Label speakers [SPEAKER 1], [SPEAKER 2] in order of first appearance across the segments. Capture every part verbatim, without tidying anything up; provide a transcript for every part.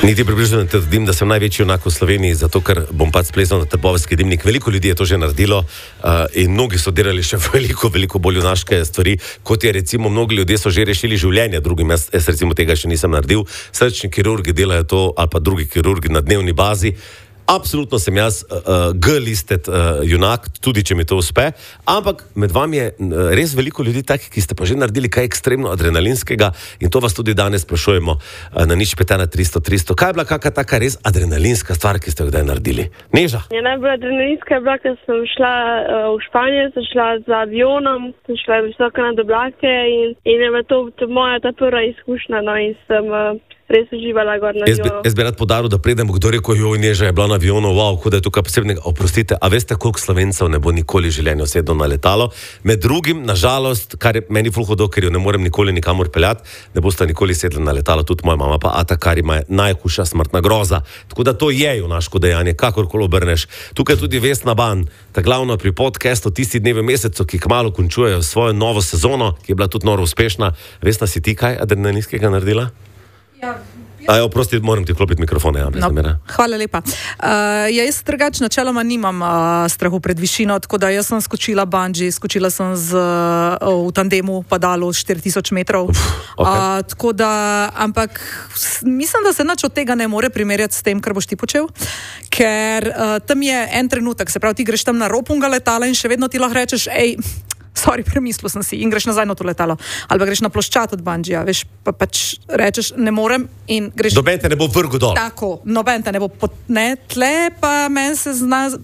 [SPEAKER 1] Niti približno ne trdim, da sem največji junak v Sloveniji, zato ker bom pač splesal na Trboveljski dimnik. Veliko ljudi je to že naredilo uh, in mnogi so delali še veliko, veliko bolj junaške stvari, kot je recimo mnogi ljudje so že rešili življenje drugim. Jaz, jaz recimo tega še nisem naredil. Srčni kirurgi delajo to, ali pa drugi kirurgi na dnevni bazi. Absolutno sem jaz uh, G-listed uh, junak, tudi če mi to uspe, ampak med vami je uh, res veliko ljudi takih, ki ste pa že naredili kaj ekstremno adrenalinskega in to vas tudi danes sprašujemo uh, na nič pet ena tristo tristo. Kaj je bila kakšna taka res adrenalinska stvar, ki ste jo kdaj naredili? Neža?
[SPEAKER 2] Ja, najbolj adrenalinska je bila, ker sem šla uh, v Španijo, sem šla z avionom, sem šla visoko nad oblake in, in je to, to moja ta prva izkušnja, no, in sem uh, res uživala gor na avionu.
[SPEAKER 1] Jaz bi rad podaril, da predemo, kdo rekel, joj, Neža je bila na avionu, wow, kot da je tukaj posebnega. Oprostite, a veste, koliko Slovencev ne bo nikoli življenje sedlo na letalo? Med drugim, nažalost, kar je meni ful hudo, ker jo ne morem nikoli nikamor peljati, ne boste nikoli sedli na letalo, tudi moja mama pa ata, kar ima najhujša smrtna groza. Tako da to je junaško dejanje, kakorkoli obrneš. Tukaj tudi Vesna Ban, ta glavno pri podcastu Tisti dnevi v mesecu, ki kmalu končujejo svojo novo sezono, ki je bila tudi noro uspešna. Vesna, si ti kaj adrenalinskega naredila?
[SPEAKER 3] Ja,
[SPEAKER 1] A ja, oprosti, moram ti vklopiti mikrofone. Ja,
[SPEAKER 3] no, hvala lepa. Uh, ja, jaz drugač načeloma nimam uh, strahu pred višino, tako da jaz sem skočila bungee, skočila sem z, uh, v tandemu padalu štiri tisoč metrov. Uf, okay. uh, tako da, ampak mislim, da se nič od tega ne more primerjati s tem, kar boš ti počel, ker uh, tam je en trenutek, se pravi, ti greš tam na rob unga letala in še vedno ti lahko rečeš, ej, sorry, premislil sem si in greš nazaj na to letalo. Ali pa greš na ploščat od bungee, veš, pa pač rečeš, ne morem in greš...
[SPEAKER 1] Noben te ne bo vrgel dol.
[SPEAKER 3] Tako, noben te ne bo potne, tle pa meni se,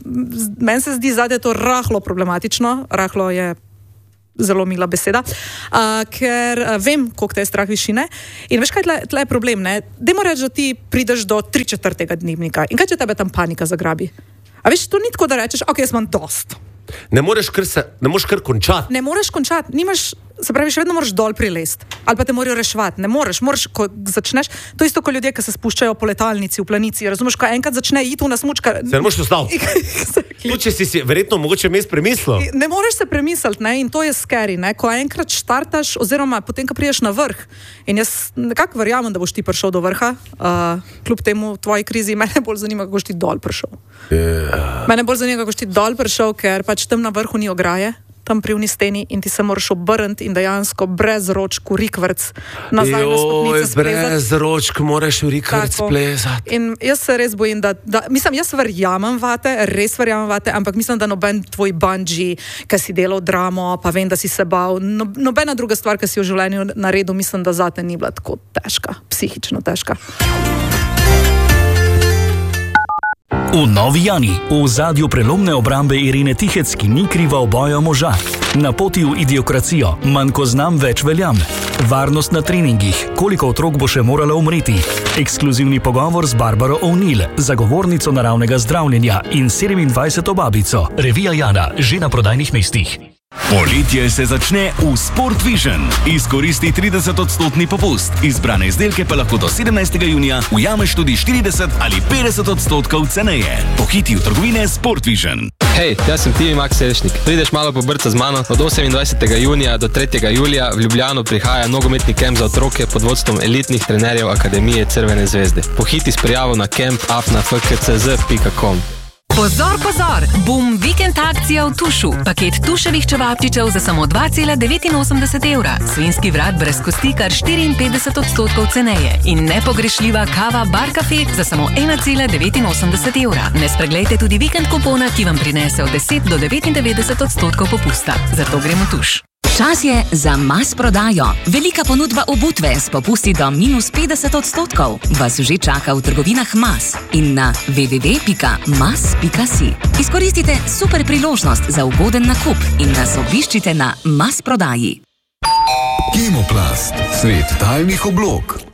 [SPEAKER 3] men se zdi zadnje to rahlo problematično, rahlo je zelo mila beseda, uh, ker uh, vem, koliko te je strah višine in veš, kaj tle, tle je problem, ne? Dajmo reči, da ti prideš do tri četrtega dnevnika in kaj če tebe tam panika zagrabi? A veš, to ni tako, da rečeš, ok, jaz imam dost.
[SPEAKER 1] Ne moreš kar, se, ne moreš kar končati.
[SPEAKER 3] Ne moreš končati, nimaš, se pravi, še vedno moraš dol prilest. Ali pa te morajo reševati. Ne moreš, moraš, ko začneš, to isto kot ljudje, ki se spuščajo po letalnici, v planici, razumeš, ko enkrat začne iti v nasmučka.
[SPEAKER 1] Se ne moreš ustaviti. Tu, če si si verjetno mogoče mes premislil.
[SPEAKER 3] Ne moreš se premisliti, ne, in to je scary, ne, ko enkrat štartaš, oziroma potem, ko priješ na vrh. In jaz nekako verjamem, da boš ti prišel do vrha, uh, kljub temu tvoji krizi, mene bolj zanima, kako boš ti dol prišel. Yeah. Mene bolj zanima, kako boš ti dol prišel, ker pač tam na vrhu ni ograje, tam pri uni steni in ti se moraš obrniti in dejansko brez ročk v rikvrc nazaj na stopnice splezati.
[SPEAKER 1] Brez ročk moraš v rikvrc splezati.
[SPEAKER 3] In jaz se res bojim, da, da mislim, jaz verjamem vate, res verjamem vate, ampak mislim, da noben tvoj bungee, ki si delal dramo, pa vem, da si se bal, no, nobena druga stvar, ki si v življenju naredil, mislim, da zate ni bila tako težka, psihično težka.
[SPEAKER 4] V Novi Jani, v ozadju prelomne obrambe Irine Tihec, ki ni kriva oboja moža. Na poti v idiokracijo, manj ko znam, več veljam. Varnost na treningih, koliko otrok bo še morala umreti. Ekskluzivni pogovor z Barbaro O'Neill, zagovornico naravnega zdravljenja in sedemindvajseto babico. Revija Jana, že na prodajnih mestih.
[SPEAKER 5] Poletje se začne v Sport Vision. Izkoristi trideset odstotni popust. Izbrane izdelke pa lahko do sedemnajstega junija ujameš tudi štirideset ali petdeset odstotkov ceneje. Pohiti v trgovine Sport Vision.
[SPEAKER 6] Hej, jaz sem Tivi Max Selšnik. Prideš malo pobrca z mano. Od osemindvajsetega junija do tretjega julija v Ljubljano prihaja nogometni kemp za otroke pod vodstvom elitnih trenerjev Akademije Crvene zvezde. Pohiti s prijavo na kemp afna f k c z pika com.
[SPEAKER 7] Pozor, pozor! Bum vikend akcija v Tušu. Paket tuševih čevapčičev za samo dva cela devetinosemdeset evra. Svinjski vrat brez kosti kar štiriinpetdeset odstotkov ceneje. In nepogrešljiva kava Bar Cafe za samo ena cela devetinosemdeset evra. Ne spreglejte tudi vikend kupona, ki vam prinese od deset do devetindevetdeset odstotkov popusta. Zato gremo Tuš.
[SPEAKER 8] Čas je za Mas prodajo. Velika ponudba obutve s popusti do minus petdeset odstotkov vas že čaka v trgovinah Mas in na w w w pika mas pika si. Izkoristite super priložnost za ugoden nakup in nas obiščite na Mas prodaji.
[SPEAKER 9] Kemoplast, svet tajnih oblog.